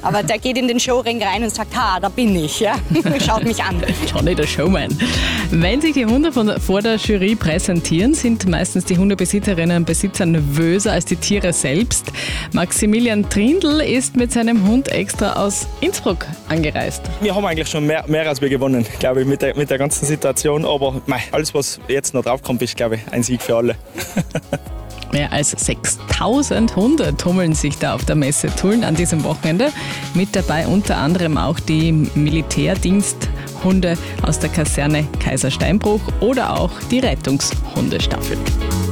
Aber der geht in den Showring rein und sagt, ha, da bin ich, ja. Schaut mich an. Johnny, der Showman. Wenn sich die Hunde vor der Jury präsentieren, sind meistens die Hundebesitzerinnen und Besitzer nervöser als die Tiere selbst. Maximilian Trindl ist mit seinem Hund extra aus Innsbruck angereist. Wir haben eigentlich schon mehr als wir gewonnen, glaube ich, mit der ganzen Situation. Aber alles, was jetzt noch draufkommt, ist, glaube ich, ein Sieg für alle. Mehr als 6000 Hunde tummeln sich da auf der Messe Tulln an diesem Wochenende. Mit dabei unter anderem auch die Militärdiensthunde aus der Kaserne Kaiser Steinbruch oder auch die Rettungshundestaffel.